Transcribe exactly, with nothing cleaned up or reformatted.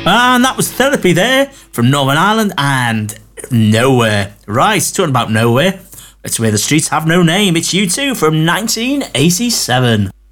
And that was Therapy there from Northern Ireland and Nowhere. Right, talking about Nowhere, it's Where the Streets Have No Name. It's U two from nineteen eighty-seven.